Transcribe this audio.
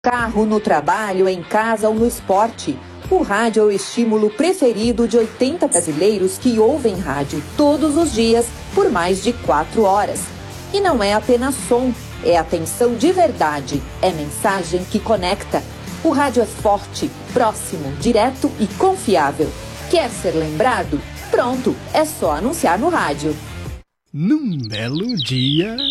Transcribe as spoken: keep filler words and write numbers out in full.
carro, no trabalho, em casa ou no esporte. O rádio é o estímulo preferido de oitenta brasileiros que ouvem rádio todos os dias por mais de quatro horas. E não é apenas som, é atenção de verdade, é mensagem que conecta. O rádio é forte, próximo, direto e confiável. Quer ser lembrado? Pronto, é só anunciar no rádio. Num belo dia...